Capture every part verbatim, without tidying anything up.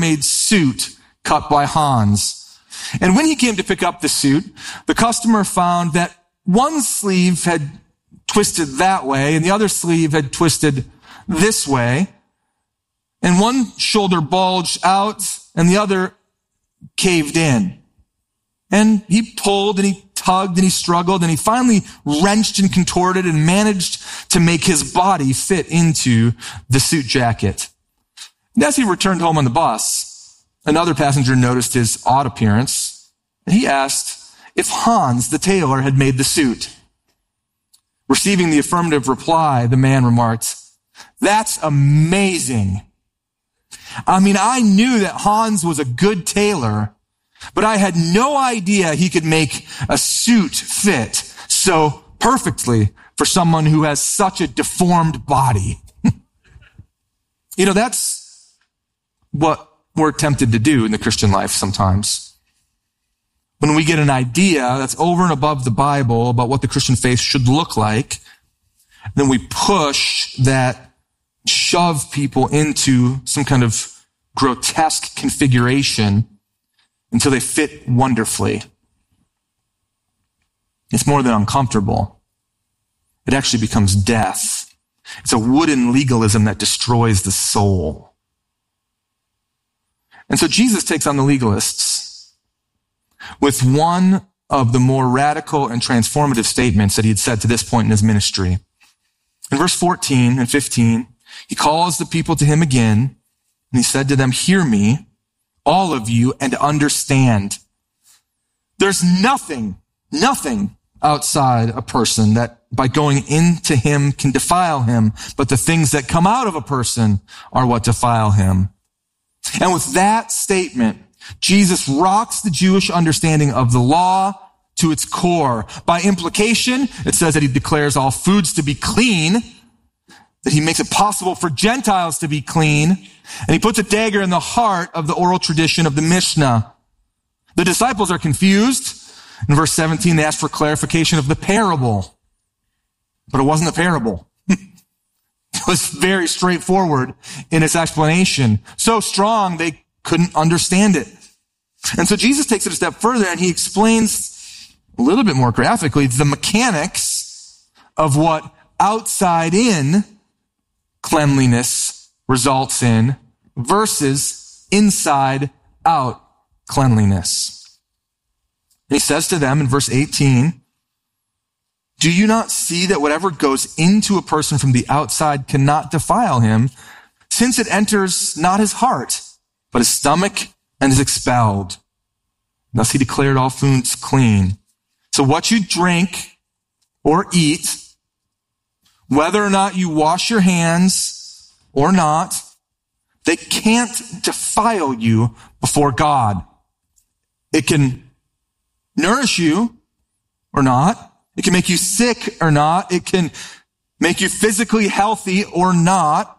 tailor-made suit cut by Hans. And when he came to pick up the suit, the customer found that one sleeve had twisted that way and the other sleeve had twisted this way. And one shoulder bulged out and the other caved in. And he pulled and he tugged and he struggled and he finally wrenched and contorted and managed to make his body fit into the suit jacket. And as he returned home on the bus, another passenger noticed his odd appearance and he asked if Hans, the tailor, had made the suit. Receiving the affirmative reply, the man remarked, "That's amazing. I mean, I knew that Hans was a good tailor, but I had no idea he could make a suit fit so perfectly for someone who has such a deformed body." You know, that's what we're tempted to do in the Christian life sometimes. When we get an idea that's over and above the Bible about what the Christian faith should look like, then we push that, shove people into some kind of grotesque configuration until they fit wonderfully. It's more than uncomfortable. It actually becomes death. It's a wooden legalism that destroys the soul. And so Jesus takes on the legalists with one of the more radical and transformative statements that he had said to this point in his ministry. In verse fourteen and fifteen, he calls the people to him again, and he said to them, "Hear me, all of you, and understand. There's nothing, nothing outside a person that by going into him can defile him, but the things that come out of a person are what defile him." And with that statement, Jesus rocks the Jewish understanding of the law to its core. By implication, it says that he declares all foods to be clean, that he makes it possible for Gentiles to be clean, and he puts a dagger in the heart of the oral tradition of the Mishnah. The disciples are confused. In verse seventeen, they ask for clarification of the parable. But it wasn't a parable. It was very straightforward in its explanation. So strong, they couldn't understand it. And so Jesus takes it a step further and he explains a little bit more graphically the mechanics of what outside in cleanliness results in versus inside out cleanliness. And he says to them in verse eighteen, "Do you not see that whatever goes into a person from the outside cannot defile him, since it enters not his heart, but his stomach and is expelled? Thus he declared all foods clean. So what you drink or eat, whether or not you wash your hands or not, they can't defile you before God. It can nourish you or not. It can make you sick or not. It can make you physically healthy or not.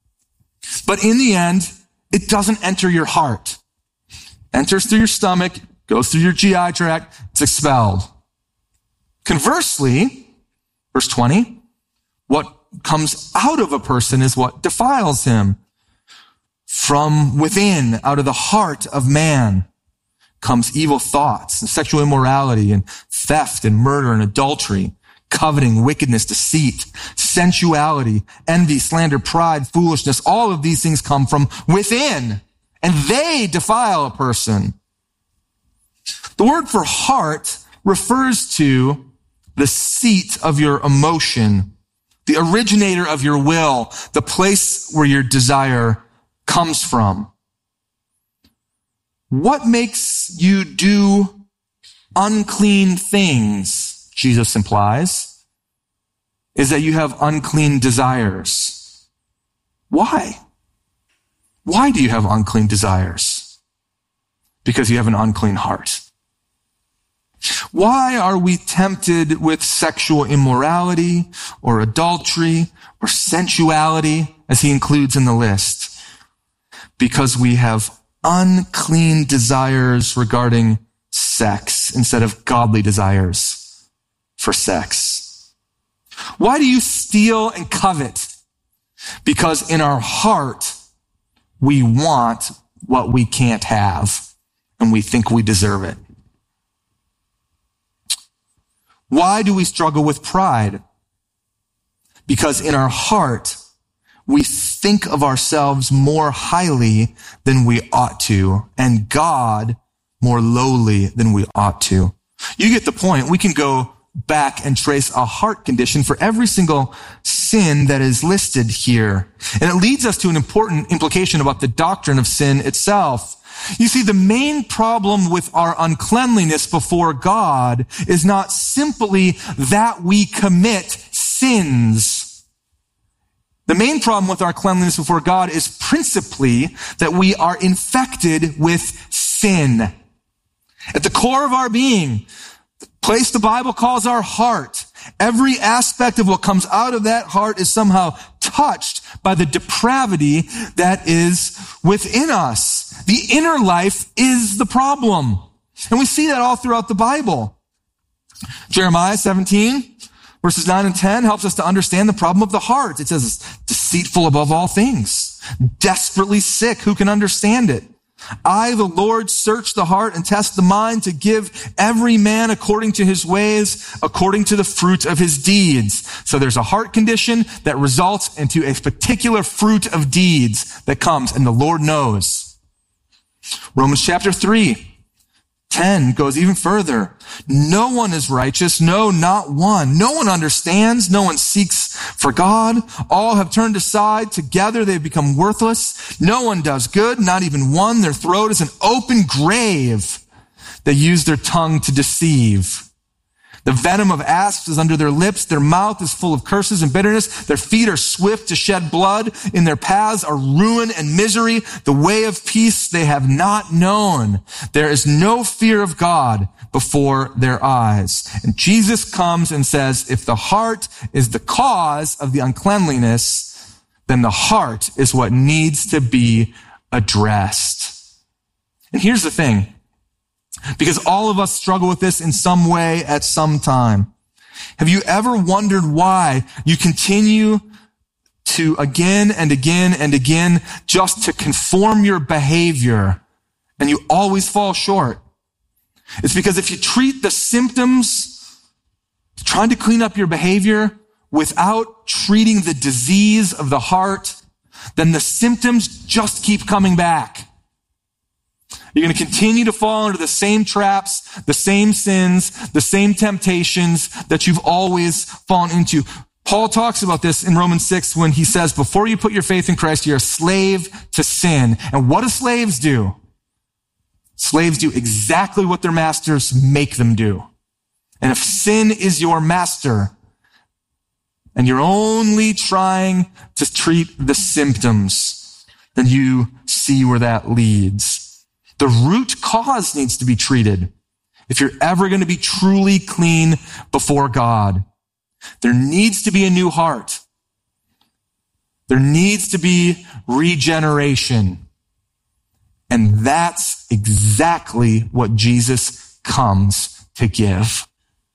But in the end, it doesn't enter your heart. Enters through your stomach, goes through your G I tract, it's expelled. Conversely, verse twenty, what comes out of a person is what defiles him. From within, out of the heart of man, comes evil thoughts and sexual immorality and theft and murder and adultery, coveting, wickedness, deceit, sensuality, envy, slander, pride, foolishness. All of these things come from within, and they defile a person. The word for heart refers to the seat of your emotion, the originator of your will, the place where your desire comes from. What makes you do unclean things, Jesus implies, is that you have unclean desires. Why? Why do you have unclean desires? Because you have an unclean heart. Why are we tempted with sexual immorality or adultery or sensuality, as he includes in the list? Because we have unclean desires regarding sex instead of godly desires for sex. Why do you steal and covet? Because in our heart, we want what we can't have, and we think we deserve it. Why do we struggle with pride? Because in our heart, we think of ourselves more highly than we ought to, and God more lowly than we ought to. You get the point. We can go back and trace a heart condition for every single sin that is listed here. And it leads us to an important implication about the doctrine of sin itself. You see, the main problem with our uncleanliness before God is not simply that we commit sins. The main problem with our cleanliness before God is principally that we are infected with sin. At the core of our being, the place the Bible calls our heart, every aspect of what comes out of that heart is somehow touched by the depravity that is within us. The inner life is the problem. And we see that all throughout the Bible. Jeremiah seventeen, verses nine and ten helps us to understand the problem of the heart. It says it's deceitful above all things, desperately sick. Who can understand it? I, the Lord, search the heart and test the mind to give every man according to his ways, according to the fruit of his deeds. So there's a heart condition that results into a particular fruit of deeds that comes, and the Lord knows. Romans chapter three. ten goes even further. No one is righteous. No, not one. No one understands. No one seeks for God. All have turned aside. Together they've become worthless. No one does good, not even one. Their throat is an open grave. They use their tongue to deceive. The venom of asps is under their lips. Their mouth is full of curses and bitterness. Their feet are swift to shed blood. In their paths are ruin and misery. The way of peace they have not known. There is no fear of God before their eyes. And Jesus comes and says, if the heart is the cause of the uncleanliness, then the heart is what needs to be addressed. And here's the thing. Because all of us struggle with this in some way at some time. Have you ever wondered why you continue to again and again and again just to conform your behavior and you always fall short? It's because if you treat the symptoms, trying to clean up your behavior without treating the disease of the heart, then the symptoms just keep coming back. You're going to continue to fall into the same traps, the same sins, the same temptations that you've always fallen into. Paul talks about this in Romans six when he says, before you put your faith in Christ, you're a slave to sin. And what do slaves do? Slaves do exactly what their masters make them do. And if sin is your master, and you're only trying to treat the symptoms, then you see where that leads. The root cause needs to be treated if you're ever going to be truly clean before God. There needs to be a new heart. There needs to be regeneration. And that's exactly what Jesus comes to give.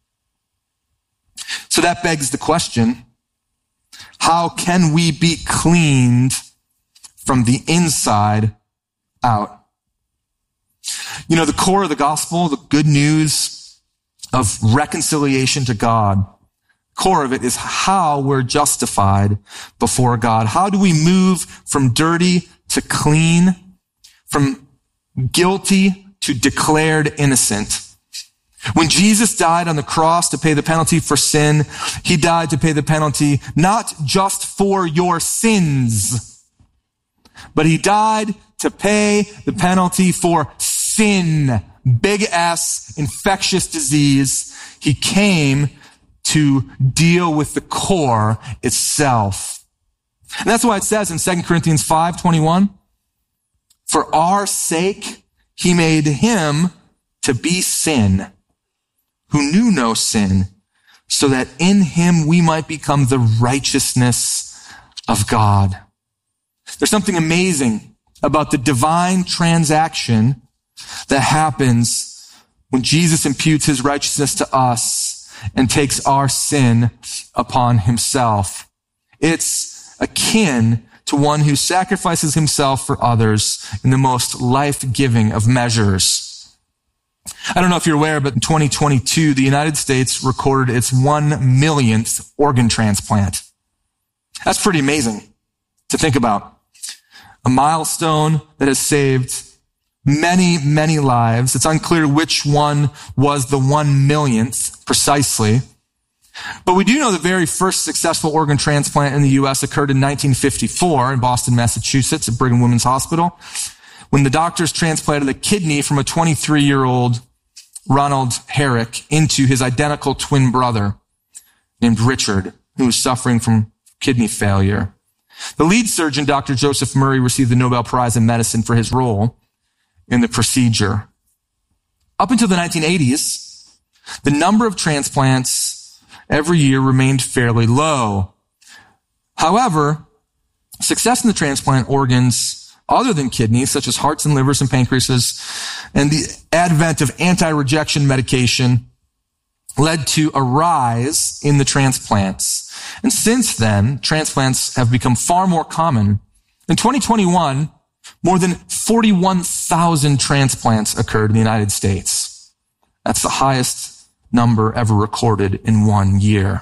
So that begs the question, how can we be cleaned from the inside out? You know, the core of the gospel, the good news of reconciliation to God, core of it is how we're justified before God. How do we move from dirty to clean, from guilty to declared innocent? When Jesus died on the cross to pay the penalty for sin, he died to pay the penalty not just for your sins, but he died to pay the penalty for sin, big S, infectious disease. He came to deal with the core itself. And that's why it says in Second Corinthians five twenty-one, for our sake, he made him to be sin, who knew no sin, so that in him we might become the righteousness of God. There's something amazing about the divine transaction that happens when Jesus imputes his righteousness to us and takes our sin upon himself. It's akin to one who sacrifices himself for others in the most life-giving of measures. I don't know if you're aware, but in twenty twenty-two, the United States recorded its one millionth organ transplant. That's pretty amazing to think about. A milestone that has saved many, many lives. It's unclear which one was the one millionth precisely. But we do know the very first successful organ transplant in the U S occurred in nineteen fifty-four in Boston, Massachusetts at Brigham Women's Hospital, when the doctors transplanted a kidney from a twenty-three-year-old Ronald Herrick into his identical twin brother named Richard, who was suffering from kidney failure. The lead surgeon, Doctor Joseph Murray, received the Nobel Prize in Medicine for his role in the procedure. Up until the nineteen eighties, the number of transplants every year remained fairly low. However, success in the transplant organs other than kidneys, such as hearts and livers and pancreases, and the advent of anti-rejection medication led to a rise in the transplants. And since then, transplants have become far more common. In twenty twenty-one, more than forty-one thousand transplants occurred in the United States. That's the highest number ever recorded in one year.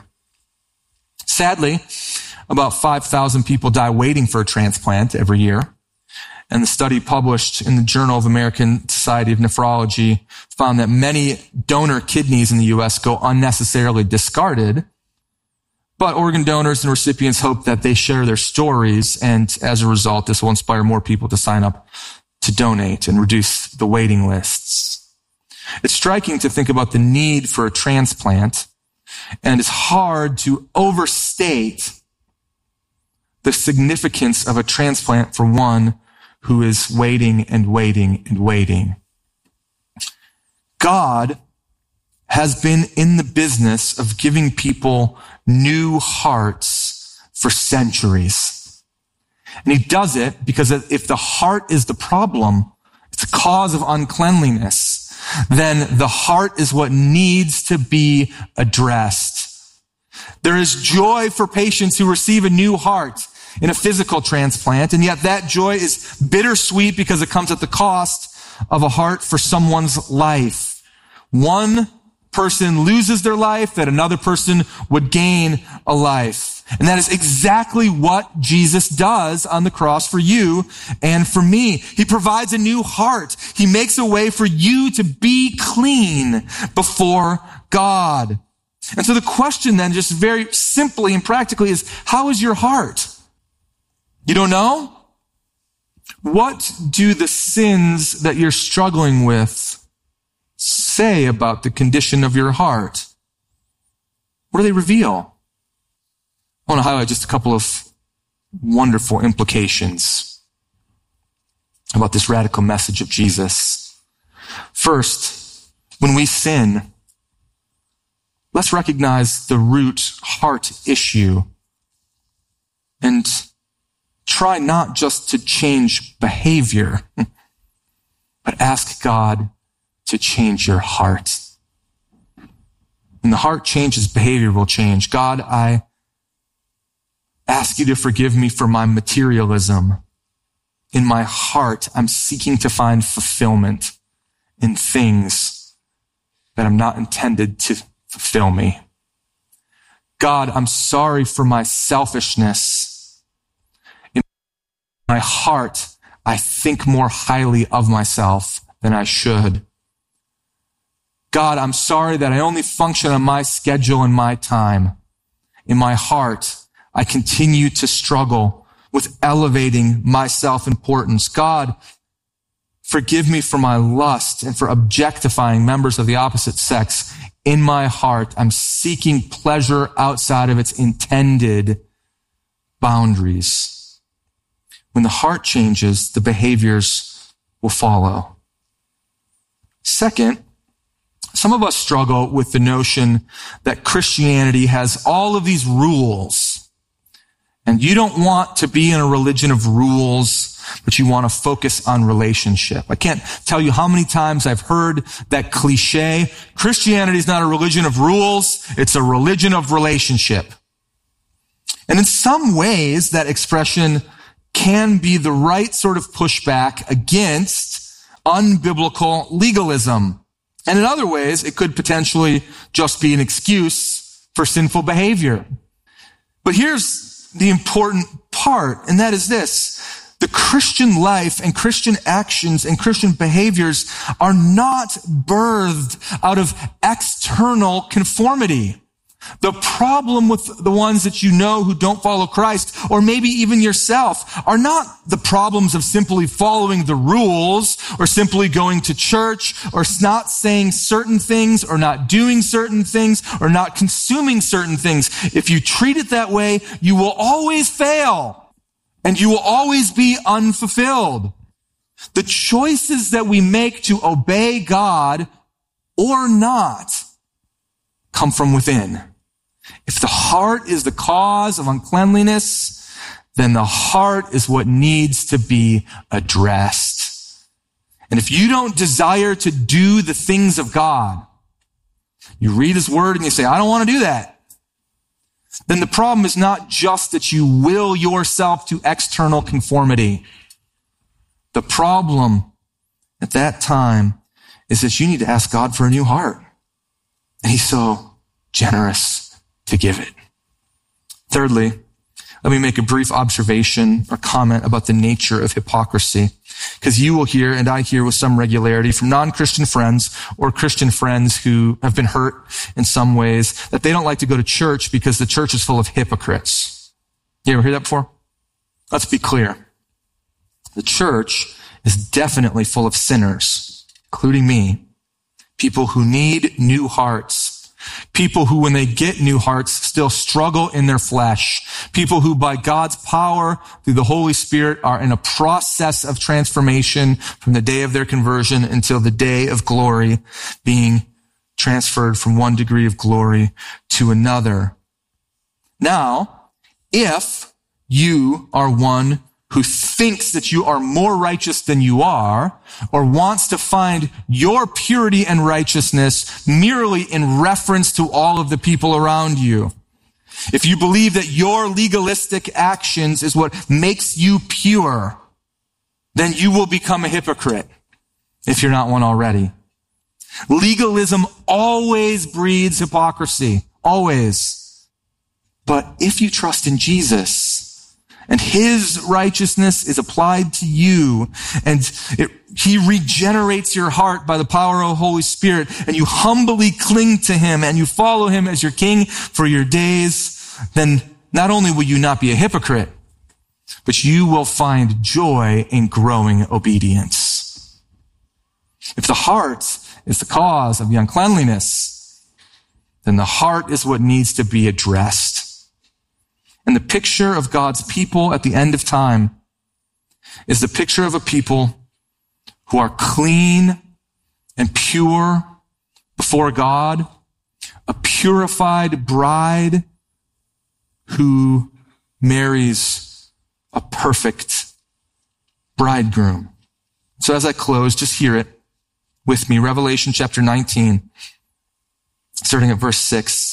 Sadly, about five thousand people die waiting for a transplant every year. And the study published in the Journal of American Society of Nephrology found that many donor kidneys in the U S go unnecessarily discarded. But organ donors and recipients hope that they share their stories, and as a result, this will inspire more people to sign up to donate and reduce the waiting lists. It's striking to think about the need for a transplant, and it's hard to overstate the significance of a transplant for one who is waiting and waiting and waiting. God has been in the business of giving people new hearts for centuries. And he does it because if the heart is the problem, it's a cause of uncleanliness, then the heart is what needs to be addressed. There is joy for patients who receive a new heart in a physical transplant, and yet that joy is bittersweet because it comes at the cost of a heart for someone's life. One person loses their life that another person would gain a life. And that is exactly what Jesus does on the cross for you and for me. He provides a new heart. He makes a way for you to be clean before God. And so the question then, just very simply and practically, is how is your heart? You don't know? What do the sins that you're struggling with say about the condition of your heart? What do they reveal? I want to highlight just a couple of wonderful implications about this radical message of Jesus. First, when we sin, let's recognize the root heart issue and try not just to change behavior, but ask God to change your heart. When the heart changes, behavior will change. God, I ask you to forgive me for my materialism. In my heart, I'm seeking to find fulfillment in things that I'm not intended to fulfill me. God, I'm sorry for my selfishness. In my heart, I think more highly of myself than I should. God, I'm sorry that I only function on my schedule and my time. In my heart, I continue to struggle with elevating my self-importance. God, forgive me for my lust and for objectifying members of the opposite sex. In my heart, I'm seeking pleasure outside of its intended boundaries. When the heart changes, the behaviors will follow. Second, some of us struggle with the notion that Christianity has all of these rules, and you don't want to be in a religion of rules, but you want to focus on relationship. I can't tell you how many times I've heard that cliche. Christianity is not a religion of rules, it's a religion of relationship. And in some ways, that expression can be the right sort of pushback against unbiblical legalism. And in other ways, it could potentially just be an excuse for sinful behavior. But here's the important part, and that is this. The Christian life and Christian actions and Christian behaviors are not birthed out of external conformity. The problem with the ones that you know who don't follow Christ, or maybe even yourself, are not the problems of simply following the rules, or simply going to church, or not saying certain things, or not doing certain things, or not consuming certain things. If you treat it that way, you will always fail, and you will always be unfulfilled. The choices that we make to obey God or not come from within. If the heart is the cause of uncleanliness, then the heart is what needs to be addressed. And if you don't desire to do the things of God, you read his word and you say, I don't want to do that, then the problem is not just that you will yourself to external conformity. The problem at that time is that you need to ask God for a new heart. And he's so generous to give it. Thirdly, let me make a brief observation or comment about the nature of hypocrisy, because you will hear, and I hear with some regularity from non-Christian friends or Christian friends who have been hurt in some ways, that they don't like to go to church because the church is full of hypocrites. You ever hear that before? Let's be clear. The church is definitely full of sinners, including me, people who need new hearts. People who, when they get new hearts, still struggle in their flesh. People who, by God's power, through the Holy Spirit, are in a process of transformation from the day of their conversion until the day of glory, being transferred from one degree of glory to another. Now, if you are one who thinks that you are more righteous than you are, or wants to find your purity and righteousness merely in reference to all of the people around you, if you believe that your legalistic actions is what makes you pure, then you will become a hypocrite if you're not one already. Legalism always breeds hypocrisy, always. But if you trust in Jesus, and his righteousness is applied to you, and it, he regenerates your heart by the power of the Holy Spirit, and you humbly cling to him, and you follow him as your king for your days, then not only will you not be a hypocrite, but you will find joy in growing obedience. If the heart is the cause of the uncleanliness, then the heart is what needs to be addressed. And the picture of God's people at the end of time is the picture of a people who are clean and pure before God, a purified bride who marries a perfect bridegroom. So as I close, just hear it with me. Revelation chapter nineteen, starting at verse six.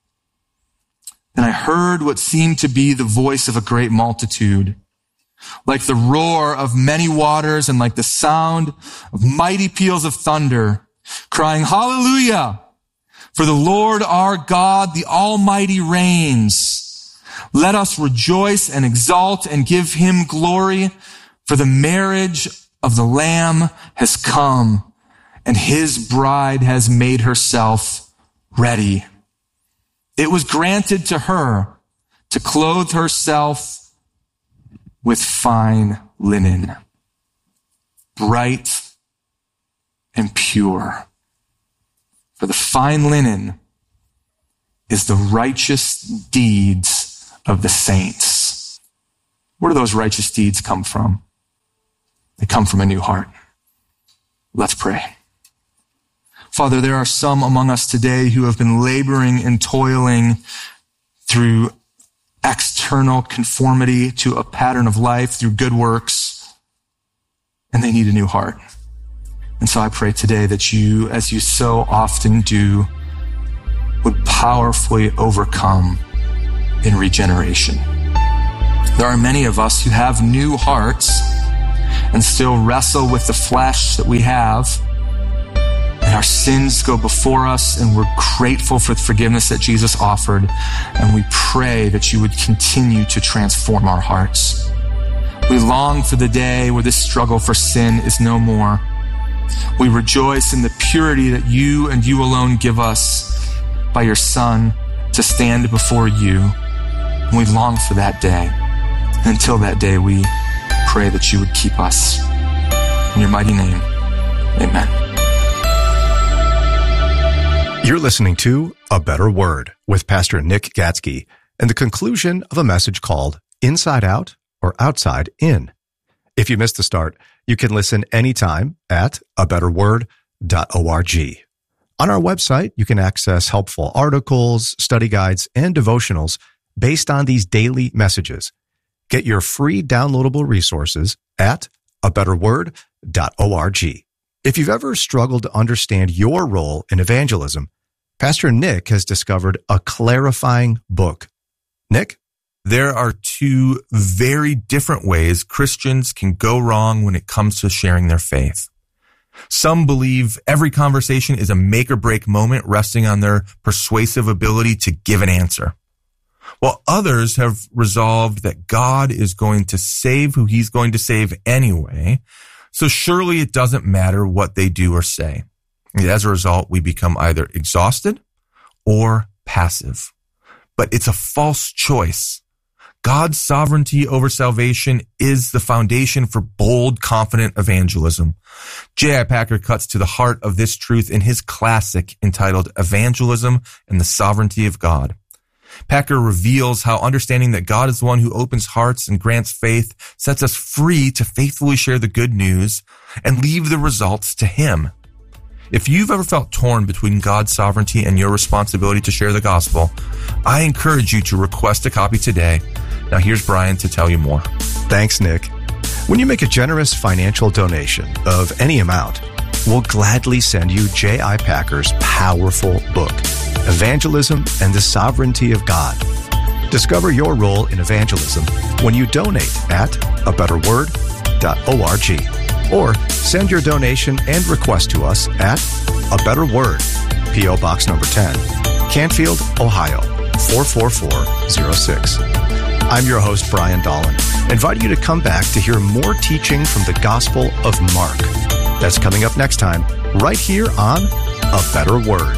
Then I heard what seemed to be the voice of a great multitude, like the roar of many waters and like the sound of mighty peals of thunder, crying, Hallelujah! For the Lord our God, the Almighty reigns. Let us rejoice and exult and give him glory, for the marriage of the Lamb has come, and his bride has made herself ready. It was granted to her to clothe herself with fine linen, bright and pure. For the fine linen is the righteous deeds of the saints. Where do those righteous deeds come from? They come from a new heart. Let's pray. Father, there are some among us today who have been laboring and toiling through external conformity to a pattern of life, through good works, and they need a new heart. And so I pray today that you, as you so often do, would powerfully overcome in regeneration. There are many of us who have new hearts and still wrestle with the flesh that we have. And our sins go before us, and we're grateful for the forgiveness that Jesus offered. And we pray that you would continue to transform our hearts. We long for the day where this struggle for sin is no more. We rejoice in the purity that you and you alone give us by your Son to stand before you. And we long for that day. Until that day, we pray that you would keep us. In your mighty name, amen. You're listening to A Better Word with Pastor Nick Gatzke and the conclusion of a message called Inside Out or Outside In. If you missed the start, you can listen anytime at a better word dot org. On our website, you can access helpful articles, study guides, and devotionals based on these daily messages. Get your free downloadable resources at a better word dot org. If you've ever struggled to understand your role in evangelism, Pastor Nick has discovered a clarifying book. Nick? There are two very different ways Christians can go wrong when it comes to sharing their faith. Some believe every conversation is a make or break moment resting on their persuasive ability to give an answer, while others have resolved that God is going to save who he's going to save anyway, so surely it doesn't matter what they do or say. And as a result, we become either exhausted or passive. But it's a false choice. God's sovereignty over salvation is the foundation for bold, confident evangelism. J I. Packer cuts to the heart of this truth in his classic entitled Evangelism and the Sovereignty of God. Packer reveals how understanding that God is the one who opens hearts and grants faith sets us free to faithfully share the good news and leave the results to him. If you've ever felt torn between God's sovereignty and your responsibility to share the gospel, I encourage you to request a copy today. Now here's Brian to tell you more. Thanks, Nick. When you make a generous financial donation of any amount, we'll gladly send you J I. Packer's powerful book, Evangelism and the Sovereignty of God. Discover your role in evangelism when you donate at a better word dot org or send your donation and request to us at A Better Word, P O. Box number ten, Canfield, Ohio, four four four zero six. I'm your host, Brian Dolan. I invite you to come back to hear more teaching from the Gospel of Mark. That's coming up next time, right here on A Better Word.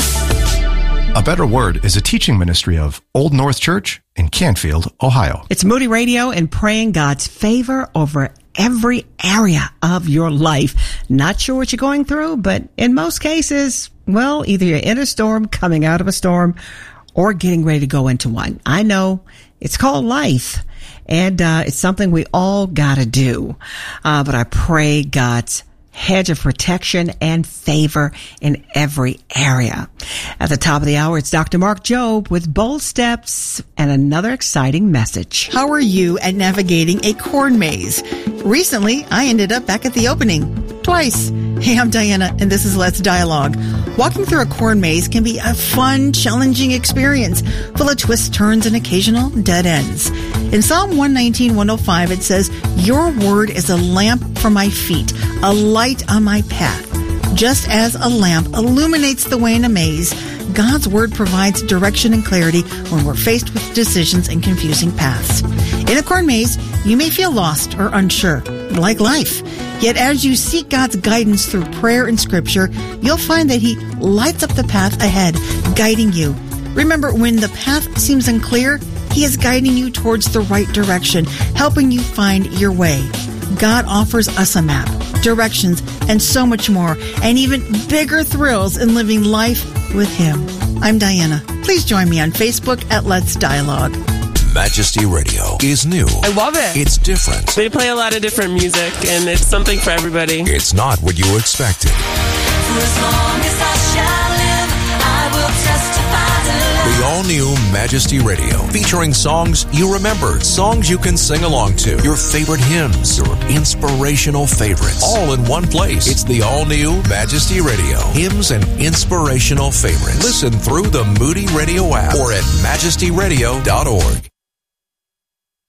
A Better Word is a teaching ministry of Old North Church in Canfield, Ohio. It's Moody Radio and praying God's favor over every area of your life. Not sure what you're going through, but in most cases, well, either you're in a storm, coming out of a storm, or getting ready to go into one. I know it's called life, and uh, it's something we all gotta do. Uh, but I pray God's hedge of protection and favor in every area. At the top of the hour, it's Doctor Mark Jobe with Bold Steps and another exciting message. How are you at navigating a corn maze? Recently, I ended up back at the opening. Twice. Hey, I'm Diana, and this is Let's Dialogue. Walking through a corn maze can be a fun, challenging experience, full of twists, turns, and occasional dead ends. In Psalm one nineteen, one oh five, it says, "Your word is a lamp for my feet, a light on my path." Just as a lamp illuminates the way in a maze, God's word provides direction and clarity when we're faced with decisions and confusing paths. In a corn maze, you may feel lost or unsure, like life. Yet as you seek God's guidance through prayer and scripture, you'll find that he lights up the path ahead, guiding you. Remember, when the path seems unclear, he is guiding you towards the right direction, helping you find your way. God offers us a map, directions, and so much more, and even bigger thrills in living life with him. I'm Diana. Please join me on Facebook at Let's Dialogue. Majesty Radio is new. I love it. It's different. They play a lot of different music, and it's something for everybody. It's not what you expected. For as long as I shall live, I will testify to love. The all-new Majesty Radio, featuring songs you remember, songs you can sing along to, your favorite hymns, your inspirational favorites, all in one place. It's the all-new Majesty Radio, hymns and inspirational favorites. Listen through the Moody Radio app or at majesty radio dot org.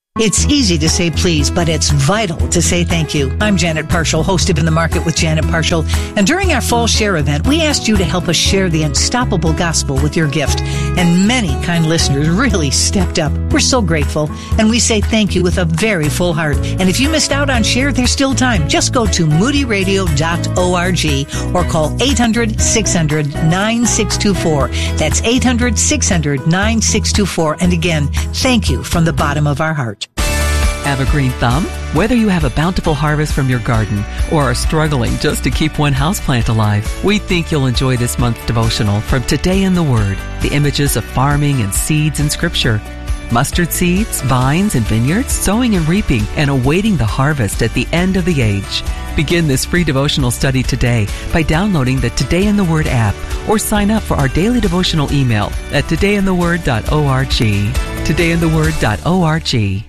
It's easy to say please, but it's vital to say thank you. I'm Janet Parshall, host of In the Market with Janet Parshall. And during our fall share event, we asked you to help us share the unstoppable gospel with your gift. And many kind listeners really stepped up. We're so grateful. And we say thank you with a very full heart. And if you missed out on share, there's still time. Just go to moody radio dot org or call eight hundred, six hundred, nine six two four. That's eight hundred, six hundred, nine six two four. And again, thank you from the bottom of our heart. Have a green thumb? Whether you have a bountiful harvest from your garden or are struggling just to keep one houseplant alive, we think you'll enjoy this month's devotional from Today in the Word, the images of farming and seeds in Scripture. Mustard seeds, vines, and vineyards, sowing and reaping, and awaiting the harvest at the end of the age. Begin this free devotional study today by downloading the Today in the Word app or sign up for our daily devotional email at today in the word dot org. today in the word dot org.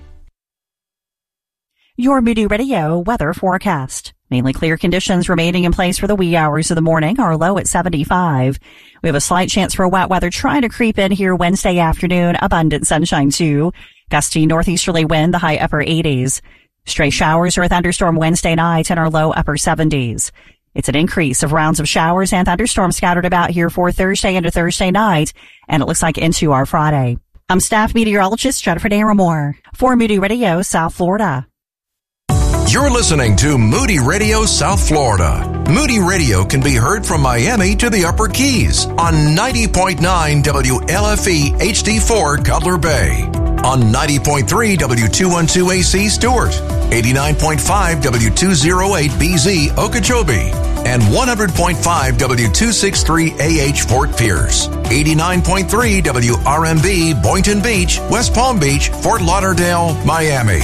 Your Moody Radio weather forecast. Mainly clear conditions remaining in place for the wee hours of the morning. Our low at seventy-five. We have a slight chance for wet weather trying to creep in here Wednesday afternoon. Abundant sunshine too. Gusty northeasterly wind, the high upper eighties. Stray showers or a thunderstorm Wednesday night and our low upper seventies. It's an increase of rounds of showers and thunderstorms scattered about here for Thursday into Thursday night. And it looks like into our Friday. I'm staff meteorologist Jennifer Naramore for Moody Radio, South Florida. You're listening to Moody Radio South Florida. Moody Radio can be heard from Miami to the Upper Keys on ninety point nine W L F E H D four Cutler Bay, on ninety point three W two twelve A C Stewart, eighty-nine point five W two oh eight B Z Okeechobee, and one hundred point five W two sixty-three A H Fort Pierce, eighty-nine point three W R M B Boynton Beach, West Palm Beach, Fort Lauderdale, Miami.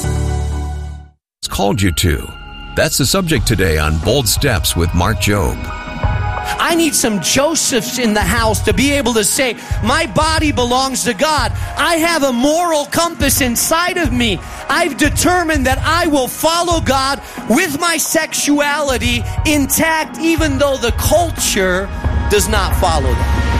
Called you to. That's the subject today on Bold Steps with Mark Jobe. I need some Josephs in the house to be able to say, my body belongs to God. I have a moral compass inside of me. I've determined that I will follow God with my sexuality intact, even though the culture does not follow that.